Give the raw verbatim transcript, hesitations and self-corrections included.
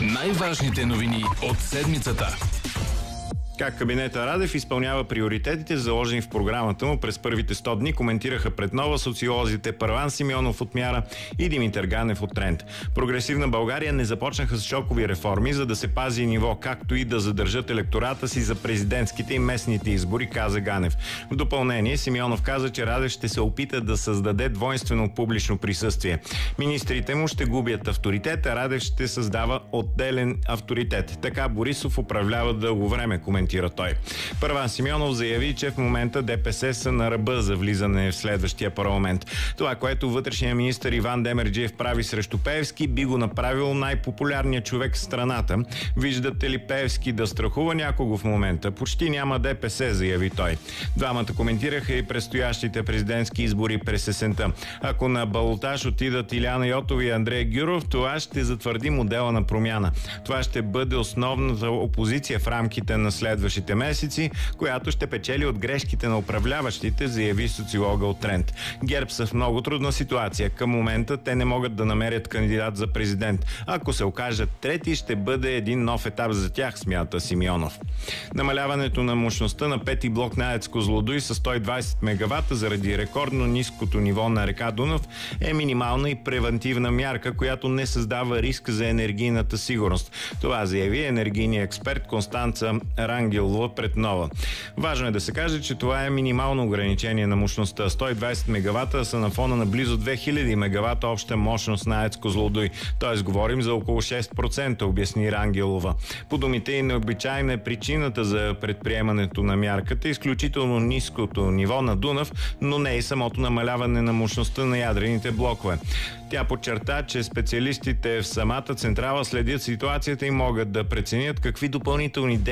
Най-важните новини от седмицата. Как кабинета Радев изпълнява приоритетите, заложени в програмата му през първите сто дни, коментираха пред Нова социолозите Първан Симеонов от Мяра и Димитър Ганев от Тренд. Прогресивна България не започнаха с шокови реформи, за да се пази ниво, както и да задържат електората си за президентските и местните избори, каза Ганев. В допълнение, Симеонов каза, че Радев ще се опита да създаде двойствено публично присъствие. Министрите му ще губят авторитет, а Радев ще създава отделен авторитет. Така Борисов управлява дълго време, коментира той. Първан Симеонов заяви, че в момента ДПС са на ръба за влизане в следващия парламент. Това, което вътрешният министър Иван Демерджиев прави срещу Пеевски, би го направил най-популярният човек в страната. Виждате ли Пеевски да страхува някого в момента? Почти няма ДПС, заяви той. Двамата коментираха и предстоящите президентски избори през есента. Ако на балотаж отидат Иляна Йотова и Андрей Гюров, това ще затвърди модела на промяна. Това ще бъде основната опозиция в рамките на следващите месеци, която ще печели от грешките на управляващите, заяви социолога от Тренд. ГЕРБ са в много трудна ситуация. Към момента те не могат да намерят кандидат за президент. Ако се окажат трети, ще бъде един нов етап за тях, смята Симеонов. Намаляването на мощността на пети блок на АЕЦ Козлодуй с сто и двадесет мегавата заради рекордно ниското ниво на река Дунав е минимална и превентивна мярка, която не създава риск за енергийната сигурност. Това заяви енергийният експерт Констанца Рангелова пред Нова. Важно е да се каже, че това е минимално ограничение на мощността. сто и двадесет мегавата са на фона на близо две хиляди мегавата обща мощност на АЕЦ Козлодуй. Тоест говорим за около шест процента, обясни Рангелова. По думите и необичайна е причината за предприемането на мярката, изключително ниското ниво на Дунав, но не и самото намаляване на мощността на ядрените блокове. Тя подчерта, че специалистите в самата централа следят ситуацията и могат да преценят какви допълнителни действия